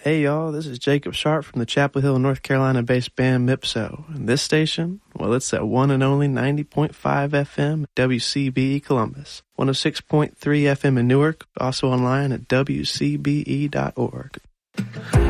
Hey y'all, this is Jacob Sharp from the Chapel Hill, North Carolina-based band Mipso. And this station, well, it's at one and only 90.5 FM WCBE Columbus, 106.3 FM in Newark, also online at WCBE.org.